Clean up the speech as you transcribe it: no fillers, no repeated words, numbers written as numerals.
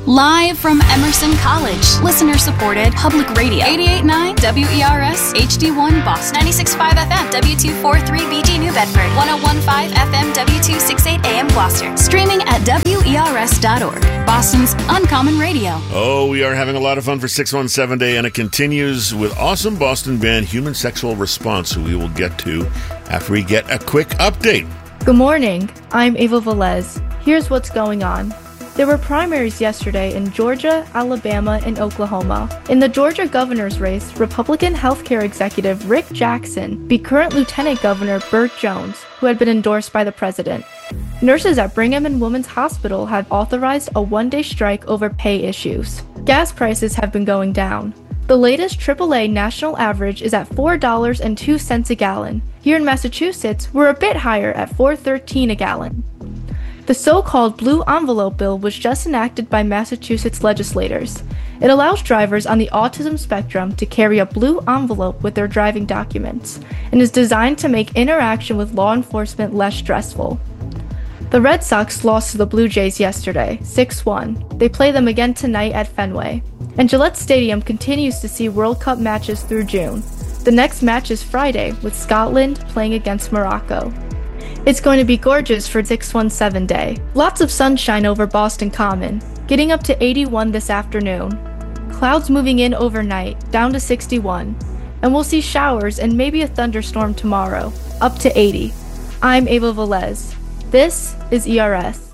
Live from Emerson College, listener-supported public radio. 88.9 WERS HD1 Boston. 96.5 FM W243BG New Bedford. 101.5 FM W268 AM Gloucester. Streaming at WERS.org. Boston's Uncommon Radio. Oh, we are having a lot of fun for 617 Day, and it continues with awesome Boston band Human Sexual Response, who we will get to after we get a quick update. Good morning. I'm Ava Velez. Here's what's going on. There were primaries yesterday in Georgia, Alabama, and Oklahoma. In the Georgia governor's race, Republican healthcare executive Rick Jackson beat current Lieutenant Governor Burt Jones, who had been endorsed by the president. Nurses at Brigham and Women's Hospital have authorized a one-day strike over pay issues. Gas prices have been going down. The latest AAA national average is at $4.02 a gallon. Here in Massachusetts, we're a bit higher at $4.13 a gallon. The so-called Blue Envelope Bill was just enacted by Massachusetts legislators. It allows drivers on the autism spectrum to carry a blue envelope with their driving documents, and is designed to make interaction with law enforcement less stressful. The Red Sox lost to the Blue Jays yesterday, 6-1. They play them again tonight at Fenway. And Gillette Stadium continues to see World Cup matches through June. The next match is Friday, with Scotland playing against Morocco. It's going to be gorgeous for 617 Day. Lots of sunshine over Boston Common, getting up to 81 this afternoon. Clouds moving in overnight, down to 61. And we'll see showers and maybe a thunderstorm tomorrow, up to 80. I'm Ava Velez. This is ERS.